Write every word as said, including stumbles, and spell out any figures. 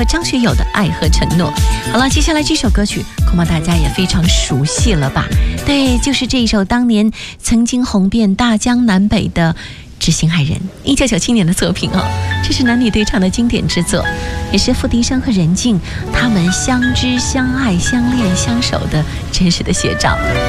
和张学友的《爱和承诺》。好了，接下来这首歌曲恐怕大家也非常熟悉了吧？对，就是这一首当年曾经红遍大江南北的《知心爱人》，一九九七年的作品哦。这是男女对唱的经典之作，也是付笛声和任静他们相知、相爱、相恋、相守的真实的写照。